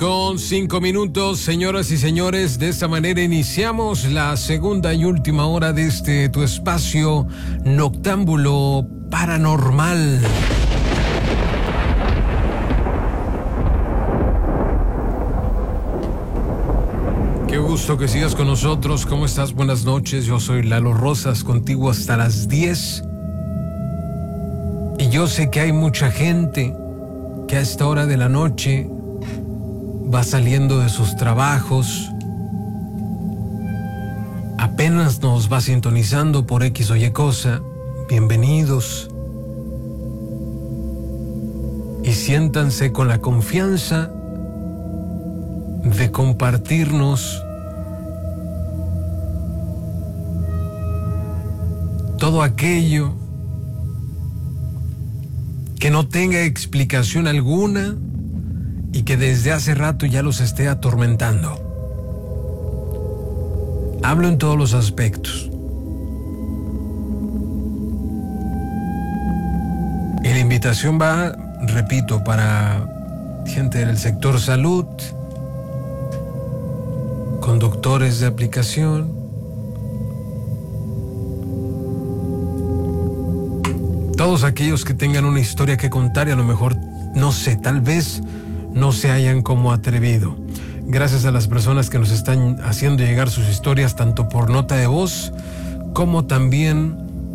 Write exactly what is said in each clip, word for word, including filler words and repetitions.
Con cinco minutos, señoras y señores, de esta manera iniciamos la segunda y última hora de este tu espacio noctámbulo paranormal. Qué gusto que sigas con nosotros. ¿Cómo estás? Buenas noches. Yo soy Lalo Rosas, contigo hasta las diez. Y yo sé que hay mucha gente que a esta hora de la noche va saliendo de sus trabajos, apenas nos va sintonizando por X o Y cosa. Bienvenidos. Y siéntanse con la confianza de compartirnos todo aquello que no tenga explicación alguna y que desde hace rato ya los esté atormentando. Hablo en todos los aspectos. Y la invitación va, repito, para gente del sector salud, conductores de aplicación, todos aquellos que tengan una historia que contar y a lo mejor, no sé, tal vez no se hayan como atrevido. Gracias a las personas que nos están haciendo llegar sus historias tanto por nota de voz como también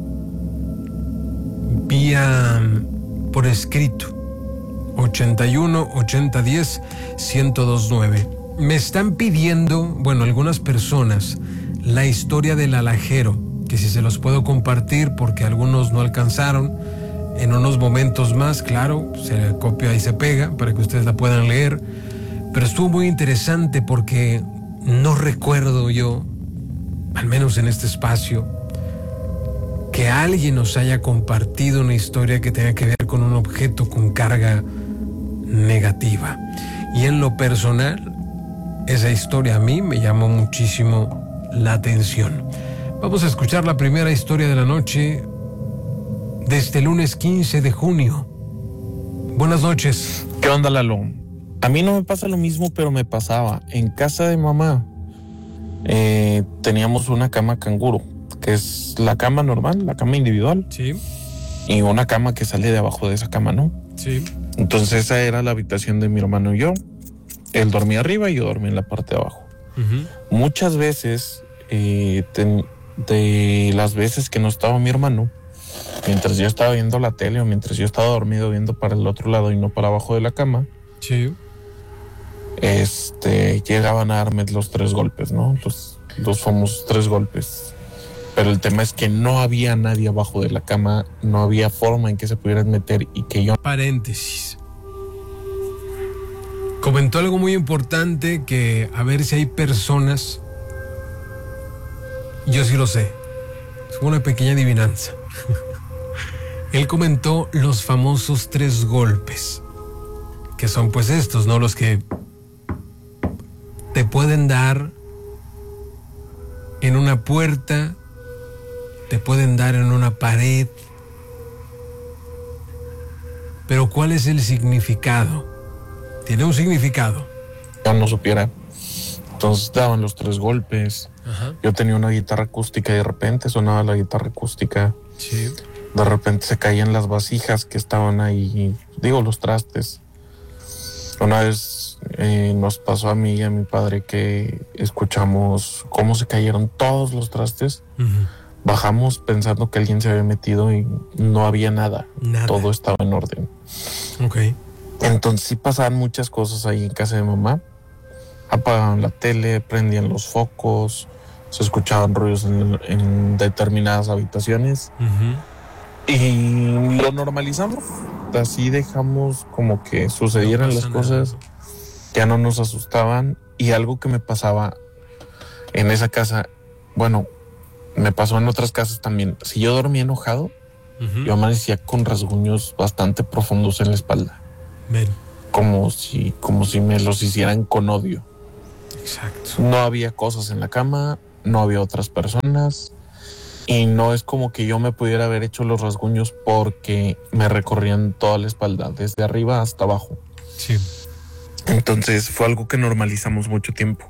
vía por escrito. ochenta y uno, ochenta, diez, ciento dos nueve. Me están pidiendo, bueno, algunas personas, la historia del alajero, que si se los puedo compartir porque algunos no alcanzaron. En unos momentos más, claro, se copia y se pega para que ustedes la puedan leer. Pero estuvo muy interesante porque no recuerdo yo, al menos en este espacio, que alguien nos haya compartido una historia que tenga que ver con un objeto con carga negativa. Y en lo personal, esa historia a mí me llamó muchísimo la atención. Vamos a escuchar la primera historia de la noche de este lunes quince de junio. Buenas noches. ¿Qué onda, Lalo? A mí no me pasa lo mismo, pero me pasaba. En casa de mamá eh, teníamos una cama canguro, que es la cama normal, la cama individual. Sí. Y una cama que sale de abajo de esa cama, ¿no? Sí. Entonces esa era la habitación de mi hermano y yo. Él dormía arriba y yo dormía en la parte de abajo. Uh-huh. Muchas veces, eh, ten, de las veces que no estaba mi hermano, mientras yo estaba viendo la tele o mientras yo estaba dormido viendo para el otro lado y no para abajo de la cama, sí, este, llegaban a darme los tres golpes, ¿no? Los, los famosos tres golpes. Pero el tema es que no había nadie abajo de la cama, no había forma en que se pudieran meter y que yo... Paréntesis. Comentó algo muy importante, que a ver si hay personas... Yo sí lo sé. Es una pequeña adivinanza. Él comentó los famosos tres golpes, que son pues estos, ¿no? Los que te pueden dar en una puerta, te pueden dar en una pared. Pero ¿cuál es el significado? Tiene un significado. Yo no supiera. Entonces daban los tres golpes. Ajá. Yo tenía una guitarra acústica y de repente sonaba la guitarra acústica. Sí. De repente se caían las vasijas que estaban ahí, digo, los trastes. Una vez eh, nos pasó a mí y a mi padre que escuchamos cómo se cayeron todos los trastes. Uh-huh. Bajamos pensando que alguien se había metido y no había nada. Nada. Todo estaba en orden. Ok. Entonces sí pasaban muchas cosas ahí en casa de mamá. Apagaban la tele, prendían los focos, se escuchaban ruidos en, en determinadas habitaciones. Uh-huh. Y lo normalizamos, así dejamos como que sucedieran no las cosas, nada. Ya no nos asustaban. Y algo que me pasaba en esa casa, bueno, me pasó en otras casas también. Si yo dormía enojado, uh-huh, yo amanecía con rasguños bastante profundos en la espalda. Ven. Como si, como si me los hicieran con odio. Exacto. No había cosas en la cama, no había otras personas. Y no es como que yo me pudiera haber hecho los rasguños porque me recorrían toda la espalda, desde arriba hasta abajo. Sí. Entonces fue algo que normalizamos mucho tiempo.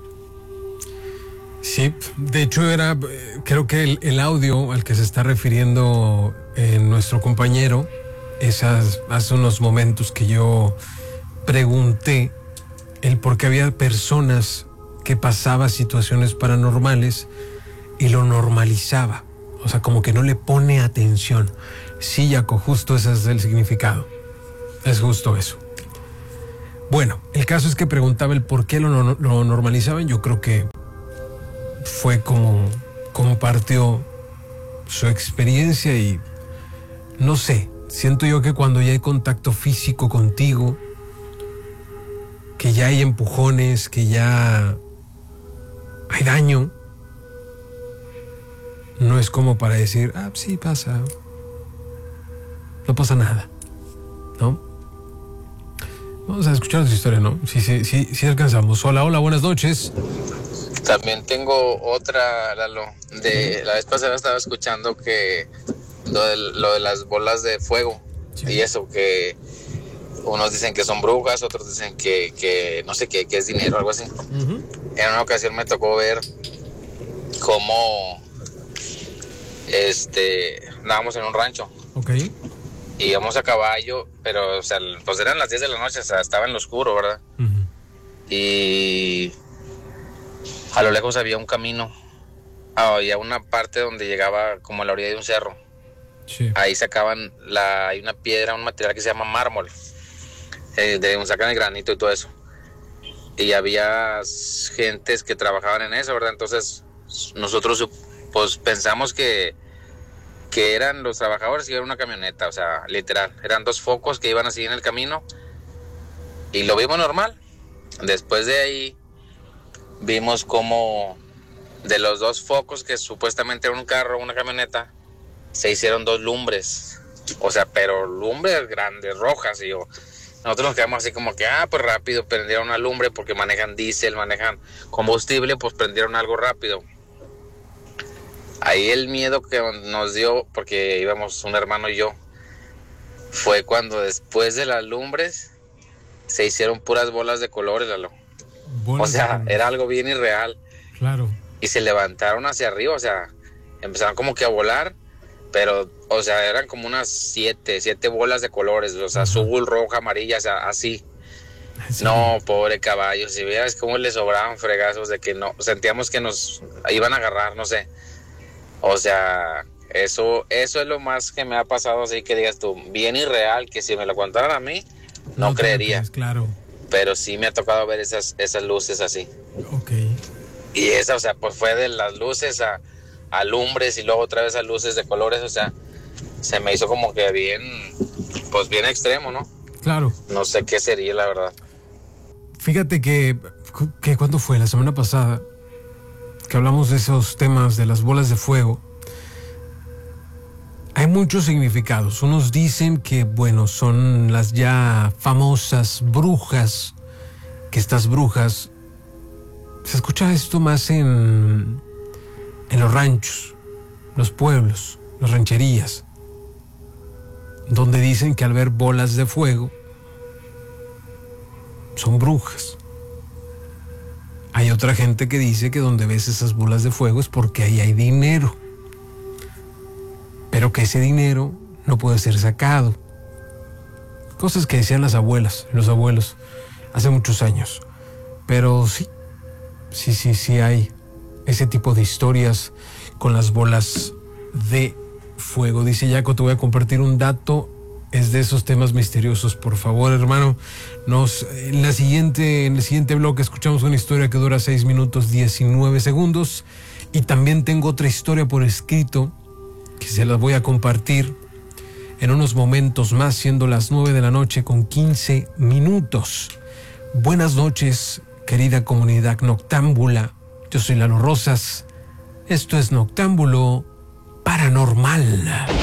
Sí, de hecho era, creo que el, el audio al que se está refiriendo eh, nuestro compañero, esas, hace unos momentos que yo pregunté el por qué había personas que pasaban situaciones paranormales y lo normalizaba, o sea, como que no le pone atención. Sí, Jaco, justo ese es el significado, es justo eso. Bueno, el caso es que preguntaba el por qué lo, lo normalizaban. Yo creo que fue como compartió su experiencia y no sé, siento yo que cuando ya hay contacto físico contigo, que ya hay empujones, que ya hay daño, no es como para decir, ah, sí pasa, no pasa nada, ¿no? Vamos a escuchar su historia, ¿no? Sí, sí, sí, sí alcanzamos. Hola, hola, buenas noches. También tengo otra, Lalo. De la vez pasada estaba escuchando que lo de, lo de las bolas de fuego, sí. Y eso, que unos dicen que son brujas, otros dicen que, que no sé qué, que es dinero, algo así. Uh-huh. En una ocasión me tocó ver cómo este andábamos en un rancho. Okay. Y íbamos a caballo, pero o sea, pues eran las diez de la noche, o sea, estaba en lo oscuro, ¿verdad? Uh-huh. Y a lo lejos había un camino, había una parte donde llegaba como a la orilla de un cerro. Sí. Ahí sacaban, la, hay una piedra, un material que se llama mármol, eh, de donde sacan el granito y todo eso. Y había gentes que trabajaban en eso, ¿verdad? Entonces nosotros pues pensamos que, que eran los trabajadores y era una camioneta, o sea, literal. Eran dos focos que iban así en el camino y lo vimos normal. Después de ahí vimos como de los dos focos que supuestamente era un carro, una camioneta, se hicieron dos lumbres, o sea, pero lumbres grandes, rojas, y yo, nosotros nos quedamos así como que, ah, pues rápido, prendieron una lumbre porque manejan diésel, manejan combustible, pues prendieron algo rápido. Ahí el miedo que nos dio, porque íbamos un hermano y yo, fue cuando después de las lumbres se hicieron puras bolas de colores, Lalo. O sea, era algo bien irreal. Claro. Y se levantaron hacia arriba, o sea, empezaron como que a volar, pero, o sea, eran como unas siete, siete bolas de colores, o sea, uh-huh. Azul, roja, amarilla, o sea, así. Sí. No, pobre caballo, si vieras cómo le sobraban fregazos de que no, sentíamos que nos iban a agarrar, no sé. O sea, eso, eso es lo más que me ha pasado, así que digas tú, bien irreal, que si me lo contaran a mí, no, no creería. Crees, claro. Pero sí me ha tocado ver esas, esas luces así. Ok. Y esa, o sea, pues fue de las luces a, a lumbres y luego otra vez a luces de colores, o sea, se me hizo como que bien, pues bien extremo, ¿no? Claro. No sé qué sería, la verdad. Fíjate que, que ¿cuándo fue? La semana pasada, que hablamos de esos temas de las bolas de fuego. Hay muchos significados. Unos dicen que, bueno, son las ya famosas brujas, que estas brujas, se escucha esto más en, en los ranchos, los pueblos, las rancherías, donde dicen que al ver bolas de fuego son brujas. Hay otra gente que dice que donde ves esas bolas de fuego es porque ahí hay dinero, pero que ese dinero no puede ser sacado. Cosas que decían las abuelas, los abuelos, hace muchos años. Pero sí, sí, sí, sí hay ese tipo de historias con las bolas de fuego. Dice Jaco, te voy a compartir un dato, es de esos temas misteriosos. Por favor, hermano, nos, en, la siguiente, en el siguiente bloque escuchamos una historia que dura seis minutos diecinueve segundos. Y también tengo otra historia por escrito que se las voy a compartir en unos momentos más, siendo las nueve de la noche con quince minutos. Buenas noches, querida comunidad noctámbula. Yo soy Lalo Rosas. Esto es Noctámbulo Paranormal.